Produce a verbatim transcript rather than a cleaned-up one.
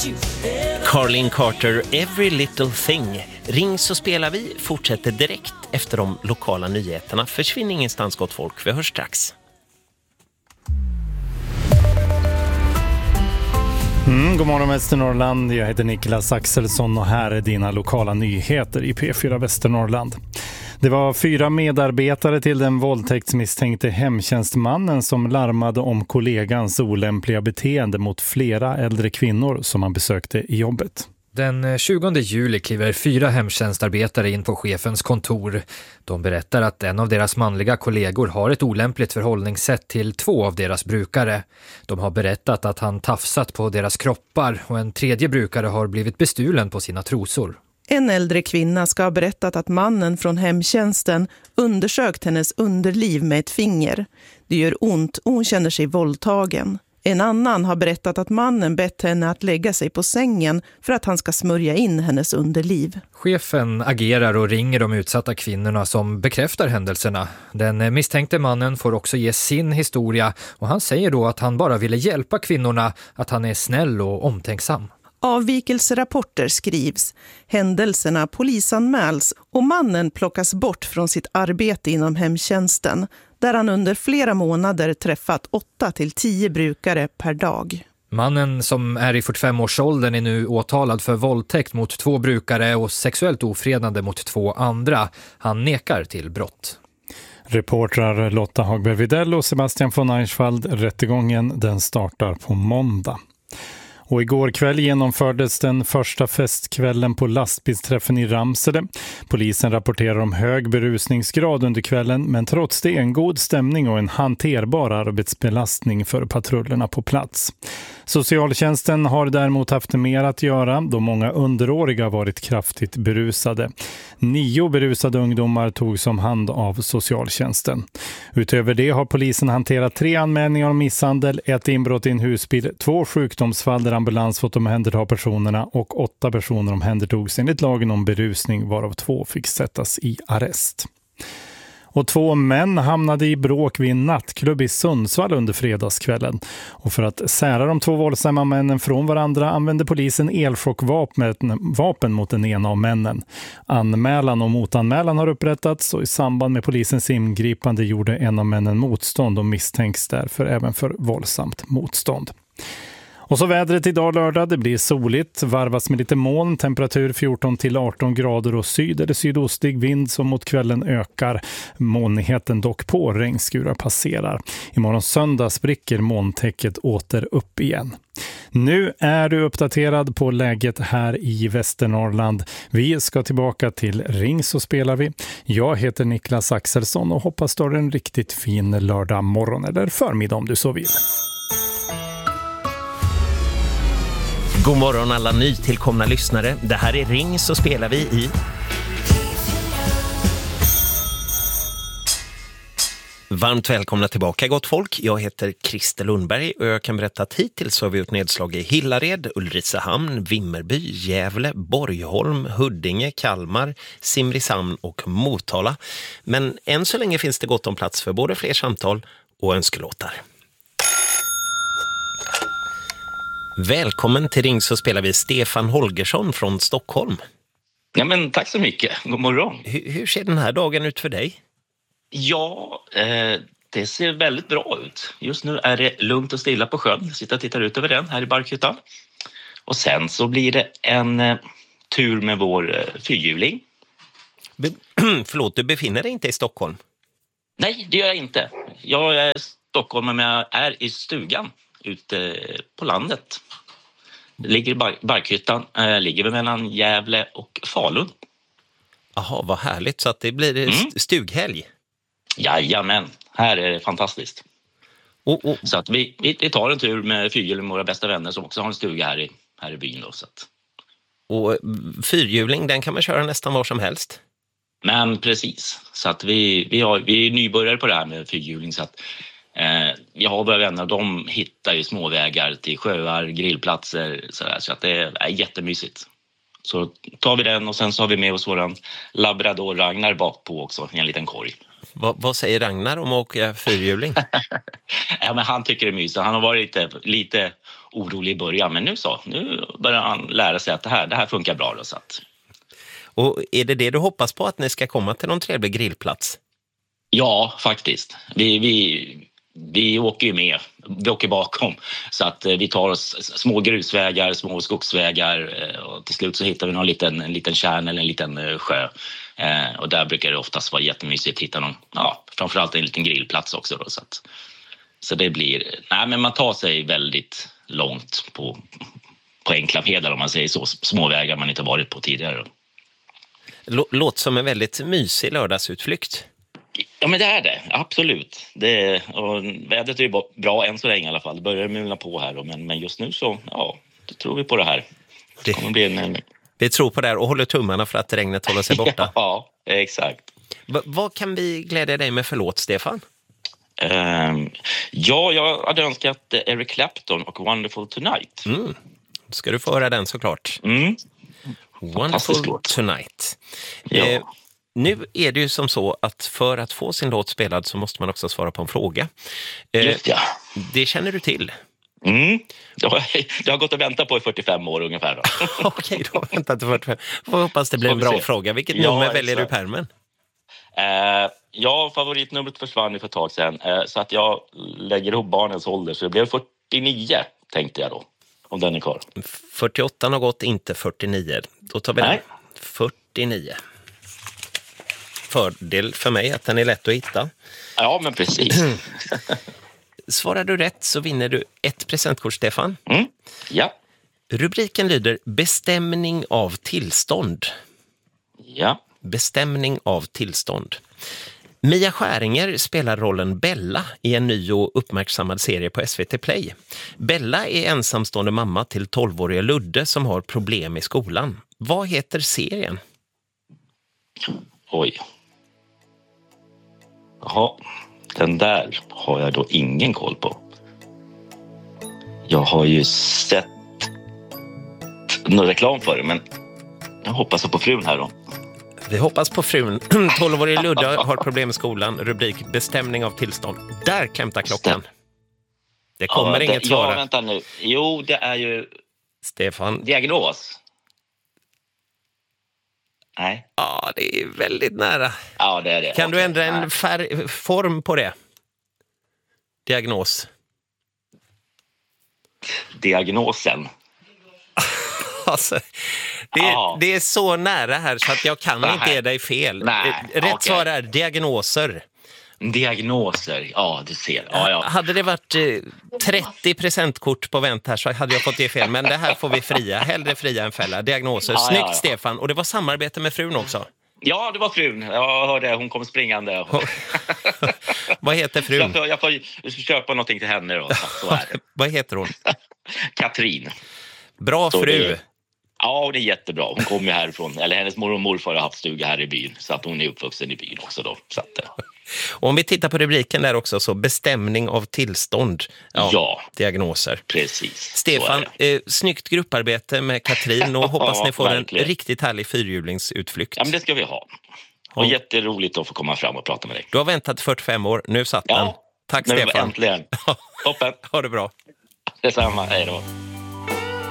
Carlin Carter, Every Little Thing. Ring så spelar vi fortsätter direkt efter de lokala nyheterna. Försvinn ingenstans, gott folk. Vi hörs strax. Mm, god morgon Västernorrland, jag heter Niklas Axelsson och här är dina lokala nyheter i P fyra Västernorrland. Det var fyra medarbetare till den våldtäktsmisstänkte hemtjänstmannen som larmade om kollegans olämpliga beteende mot flera äldre kvinnor som han besökte i jobbet. Den tjugonde juli kliver fyra hemtjänstarbetare in på chefens kontor. De berättar att en av deras manliga kollegor har ett olämpligt förhållningssätt till två av deras brukare. De har berättat att han tafsat på deras kroppar och en tredje brukare har blivit bestulen på sina trosor. En äldre kvinna ska ha berättat att mannen från hemtjänsten undersökt hennes underliv med ett finger. Det gör ont och hon känner sig våldtagen. En annan har berättat att mannen bett henne att lägga sig på sängen för att han ska smörja in hennes underliv. Chefen agerar och ringer de utsatta kvinnorna som bekräftar händelserna. Den misstänkte mannen får också ge sin historia och han säger då att han bara ville hjälpa kvinnorna, att han är snäll och omtänksam. Avvikelserapporter skrivs, händelserna polisanmäls och mannen plockas bort från sitt arbete inom hemtjänsten där han under flera månader träffat åtta till tio brukare per dag. Mannen som är i fyrtiofem-årsåldern är nu åtalad för våldtäkt mot två brukare och sexuellt ofredande mot två andra. Han nekar till brott. Reportrar Lotta Hagberg-Videll och Sebastian von Eichwald, rättegången den startar på måndag. Och igår kväll genomfördes den första festkvällen på lastbilsträffen i Ramsele. Polisen rapporterar om hög berusningsgrad under kvällen, men trots det en god stämning och en hanterbar arbetsbelastning för patrullerna på plats. Socialtjänsten har däremot haft mer att göra då många underåriga varit kraftigt berusade. Nio berusade ungdomar tog som hand av socialtjänsten. Utöver det har polisen hanterat tre anmälningar om misshandel, ett inbrott i en husbil, två sjukdomsfall där ambulans fått omhänderta personerna och åtta personer omhändertogs enligt lagen om berusning varav två fick sättas i arrest. Och två män hamnade i bråk vid en nattklubb i Sundsvall under fredagskvällen. Och för att sära de två våldsamma männen från varandra använde polisen elchockvapen vapen mot den ena av männen. Anmälan och motanmälan har upprättats och i samband med polisens ingripande gjorde en av männen motstånd och misstänks därför även för våldsamt motstånd. Och så vädret idag lördag, det blir soligt, varvas med lite moln, temperatur fjorton till arton grader och syd eller sydostig vind som mot kvällen ökar. Molnigheten dock på, regnskurar passerar. Imorgon söndag spricker molntäcket åter upp igen. Nu är du uppdaterad på läget här i Västernorrland. Vi ska tillbaka till Ring så spelar vi. Jag heter Niklas Axelsson och hoppas du har en riktigt fin lördag morgon eller förmiddag om du så vill. God morgon alla nytillkomna lyssnare. Det här är Ring så spelar vi i. Varmt välkomna tillbaka gott folk. Jag heter Christer Lundberg och jag kan berätta att hittills har vi gjort nedslag i Hillared, Ulricehamn, Vimmerby, Gävle, Borgholm, Huddinge, Kalmar, Simrishamn och Motala. Men än så länge finns det gott om plats för både fler samtal och önskelåtar. Välkommen till Ring så spelar vi Stefan Holgersson från Stockholm. Ja, men tack så mycket. God morgon. Hur, hur ser den här dagen ut för dig? Ja, eh, det ser väldigt bra ut. Just nu är det lugnt och stilla på sjön. Jag sitter och tittar ut över den här i Barkhyttan. Och sen så blir det en eh, tur med vår eh, fyrhjuling. Be- Förlåt, du befinner dig inte i Stockholm? Nej, det gör jag inte. Jag är i Stockholm men jag är i stugan ute på landet. Det ligger i Bar- Barkhyttan, äh, ligger mellan Gävle och Falun. Jaha, vad härligt. Så att det blir mm. stughelg. Jajamän, här är det fantastiskt. Oh, oh. Så att vi, vi tar en tur med fyrhjuling med våra bästa vänner som också har en stuga här i, här i byn. Då, så att. Och fyrhjuling, den kan man köra nästan var som helst. Men precis, så att vi, vi, har, vi är nybörjare på det här med fyrhjuling så att Eh, jag har våra vänner, de hittar ju småvägar till sjöar, grillplatser sådär, så att det är jättemysigt. Så tar vi den och sen så har vi med oss våran labrador Ragnar bak på också i en liten korg. Va, vad säger Ragnar om att åka fyrhjuling? Ja, men han tycker det är mysigt. Han har varit lite, lite orolig i början, men nu så, nu börjar han lära sig att det här, det här funkar bra då, så att... Och är det det du hoppas på, att ni ska komma till någon trevlig grillplats? Ja, faktiskt. Vi, vi, vi åker ju med. Vi åker bakom. Så att vi tar oss små grusvägar, små skogsvägar och till slut så hittar vi någon liten, en liten kärn eller en liten sjö. Och där brukar det oftast vara jättemysigt att hitta någon, ja, framförallt en liten grillplats också då, så att, så det blir, nej men man tar sig väldigt långt på, på enkla pedlar om man säger så, små vägar man inte varit på tidigare. Låter som en väldigt mysig lördagsutflykt. Ja, men det är det. Absolut. Det, och vädret är ju bra än så länge i alla fall. Det börjar mulna på här. Då, men, men just nu så, ja, då tror vi på det här. Det kommer bli en... Vi tror på det här och håller tummarna för att regnet håller sig borta. Ja, exakt. Va, vad kan vi glädja dig med för låt, Stefan? Um, ja, jag hade önskat Eric Clapton och Wonderful Tonight. Mm. Ska du få höra den såklart. Mm. Wonderful Tonight. Ja. Eh, nu är det ju som så att för att få sin låt spelad så måste man också svara på en fråga. Eh, Just ja. Det känner du till? Mm. Det har, det har gått att vänta på i fyrtiofem år ungefär. Då. Okej, då har väntat i fyrtiofem. Jag hoppas det blir en bra se. fråga. Vilket ja, nummer väljer exakt. du i pärmen? Eh, ja, favoritnumret försvann ju för ett tag sedan. Eh, så att jag lägger ihop barnens ålder. Så det blev fyrtionio, tänkte jag då. Om den är kvar. fyrtioåtta har gått, inte fyrtionio. Då tar vi Nej. den. fyrtionio. Fördel för mig att den är lätt att hitta. Ja, men precis. Svarar du rätt så vinner du ett presentkort, Stefan. Mm. Ja. Rubriken lyder Bestämning av tillstånd. Ja. Bestämning av tillstånd. Mia Skäringer spelar rollen Bella i en ny och uppmärksammad serie på S V T Play. Bella är ensamstående mamma till tolvåriga Ludde som har problem i skolan. Vad heter serien? Oj. Jaha, den där har jag då ingen koll på. Jag har ju sett någon reklam för det, men jag hoppas på frun här då. Vi hoppas på frun. tolvåriga Ludde har problem i skolan. Rubrik Bestämning av tillstånd. Där klämtar klockan. Det kommer ja, det, inget svar. Ja, vänta nu. Jo, det är ju... Stefan. Diagnos. Nej. Ja, det är väldigt nära. Ja, det är det. Kan okay. du ändra en färg, form på det? Diagnos. Diagnosen. Alltså, det, är, det är så nära här så att jag kan Nej. inte ge dig fel. Nej. Rätt okay. svar är diagnoser. Diagnoser, ja du ser. Ja, ja. Hade det varit eh, trettio presentkort på vänt här så hade jag fått ge fel. Men det här får vi fria. Hellre fria än fälla. Diagnoser. Ja, Snyggt ja, ja. Stefan. Och det var samarbete med frun också. Ja, det var frun. Jag hörde, hon kom springande. Vad heter frun? Jag får, jag får köpa någonting till henne då. Så är det. Vad heter hon? Katrin. Bra så fru. Det, ja, hon är jättebra. Hon kommer härifrån, eller hennes mor och morfar har haft stuga här i byn. Så att hon är uppvuxen i byn också då. Så att, och om vi tittar på rubriken där också så bestämning av tillstånd. Ja, ja diagnoser. Precis. Stefan, eh, snyggt grupparbete med Katrin och hoppas ja, ni får verkligen. en riktigt härlig fyrhjulingsutflykt. Ja, men det ska vi ha. Och ja. Jätteroligt att få komma fram och prata med dig. Du har väntat fyrtiofem år, nu satt den. Ja, tack men Stefan. Äntligen. Toppen. Ha det bra. Detsamma, hej då.